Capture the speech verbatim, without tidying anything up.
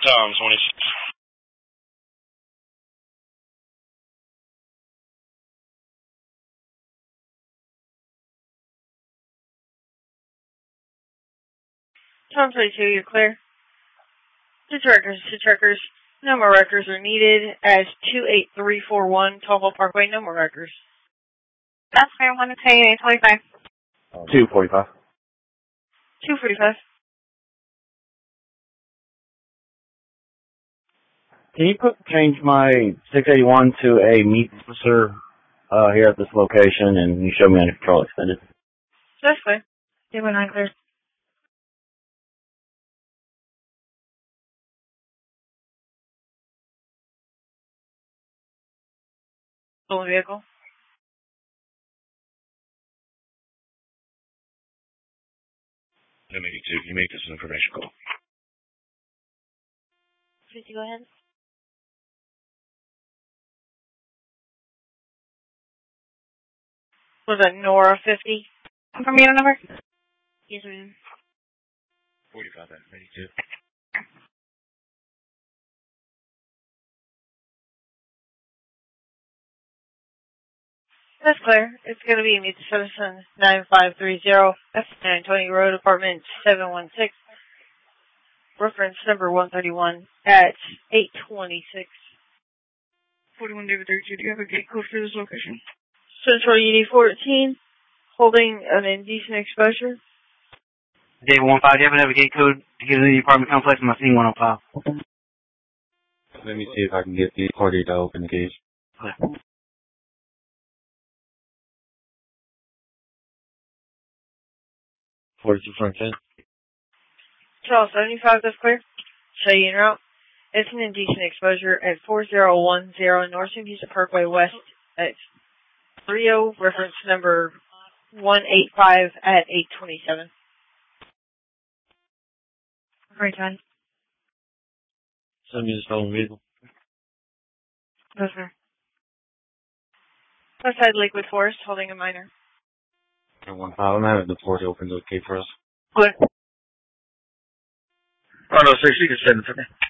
Tom, twenty-six. Tom twenty-two, you're clear. Two trackers, two trackers. No more records are needed as two eight three four one Tollville Parkway. No more records. That's fair. one to eight twenty-five. two forty-five. two forty-five. Can you put change my six eighty-one to a meet officer uh, here at this location, and you show me on the control extended? That's clear. two one nine clear. Stolen vehicle. M eighty-two, can you make this an information call? fifty, go ahead. Was that Nora fifty? Confirm unit number? Yes, ma'am. forty-five, M eighty-two. That's clear. It's going to be Meet the Citizen nine five three zero F nine twenty Road, apartment seven one six. Reference number one thirty-one at eight twenty-six. forty-one David thirty-two, do you have a gate code for this location? Central U D fourteen, holding an indecent exposure. David one five, do you have a gate code to get into the apartment complex? I'm seeing one oh five. Let me see if I can get the party to open the case. Okay. forty-two front ten. Charles seventy-five, that's clear. Show you en route. It's an indecent exposure at four zero one zero North Saint Pete Parkway West at three oh, reference number one eight five at eight twenty-seven. Great time. Send me the stolen vehicle. Yes, sir. Outside Lakewood Forest, holding a minor. one five, I'm having the port open, okay for us. Clear. Oh, no, six, you can send it to me.